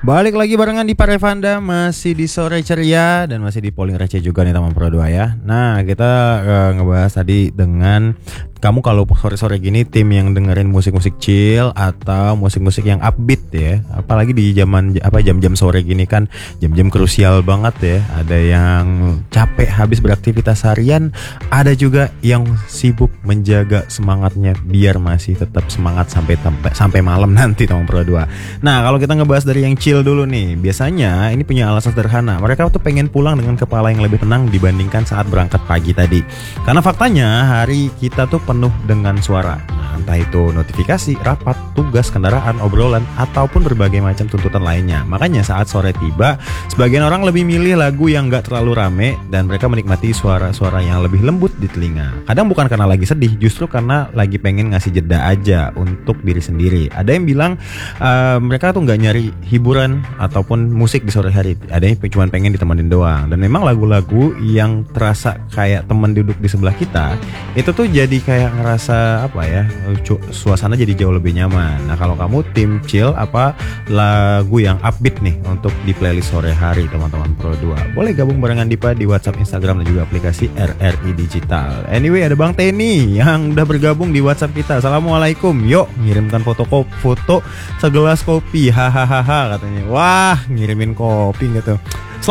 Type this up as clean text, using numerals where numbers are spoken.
Balik lagi barengan di Parevanda, masih di sore ceria dan masih di polling receh juga nih teman Pro 2 ya. Nah, kita ngebahas tadi dengan kamu kalau sore-sore gini tim yang dengerin musik-musik chill atau musik-musik yang upbeat ya. Apalagi di jam-jam sore gini kan jam-jam krusial banget ya. Ada yang capek habis beraktivitas harian, ada juga yang sibuk menjaga semangatnya biar masih tetap semangat sampai malam nanti teman Pro 2. Nah, kalau kita ngebahas dari yang chill dulu nih, biasanya ini punya alasan sederhana. Mereka tuh pengen pulang dengan kepala yang lebih tenang dibandingkan saat berangkat pagi tadi. Karena faktanya hari kita tuh penuh dengan suara. Nah, entah itu notifikasi, rapat, tugas, kendaraan, obrolan, ataupun berbagai macam tuntutan lainnya. Makanya saat sore tiba, sebagian orang lebih milih lagu yang gak terlalu rame dan mereka menikmati suara-suara yang lebih lembut di telinga. Kadang bukan karena lagi sedih, justru karena lagi pengen ngasih jeda aja untuk diri sendiri. Ada yang bilang mereka tuh gak nyari hiburan ataupun musik di sore hari. Ada yang cuma pengen ditemenin doang. Dan memang lagu-lagu yang terasa kayak teman duduk di sebelah kita, itu tuh jadi kayak ngerasa apa ya, suasana jadi jauh lebih nyaman. Nah, kalau kamu tim chill, apa lagu yang upbeat nih untuk di playlist sore hari teman-teman Pro 2? Boleh gabung barengan Dipa di WhatsApp, Instagram, dan juga aplikasi RRI Digital. Anyway, ada Bang Teni yang udah bergabung di WhatsApp kita. Assalamualaikum. Yuk, ngirimkan foto segelas kopi. Hahaha katanya. Wah, ngirimin kopi gitu.